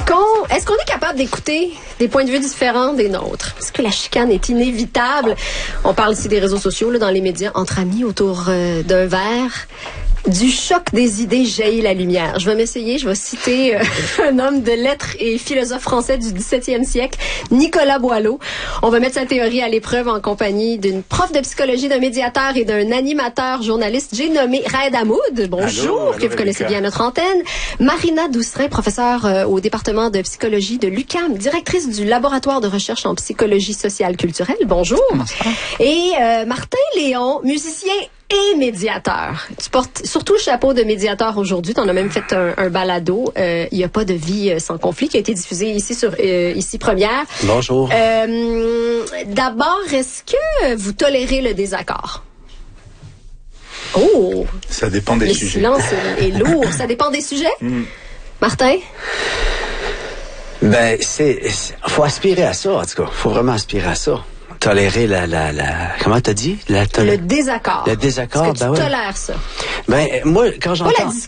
Est-ce qu'on est capable d'écouter des points de vue différents des nôtres? Est-ce que la chicane est inévitable? On parle ici des réseaux sociaux, là, dans les médias, entre amis autour d'un verre. Du choc des idées jaillit la lumière. Je vais m'essayer, je vais citer un homme de lettres et philosophe français du 17e siècle, Nicolas Boileau. On va mettre sa théorie à l'épreuve en compagnie d'une prof de psychologie, d'un médiateur et d'un animateur journaliste. J'ai nommé Raed Hamoud. Bonjour, que vous connaissez bien notre antenne. Marina Doucerin, professeure au département de psychologie de l'UQAM, directrice du laboratoire de recherche en psychologie sociale culturelle. Bonjour. Et Martin Léon, musicien et médiateur. Tu portes surtout le chapeau de médiateur aujourd'hui. Tu en as même fait un balado. Il n'y a pas de vie sans conflit qui a été diffusé ici sur Ici Première. Bonjour. D'abord, est-ce que vous tolérez le désaccord? Oh! Ça dépend des sujets. Le silence est lourd. Ça dépend des sujets? Martin? Ben, faut aspirer à ça, en tout cas. Faut vraiment aspirer à ça. Tolérer comment t'as dit? Le désaccord. Le désaccord, est-ce que tu tolères ça? Ben, moi, quand j'entends...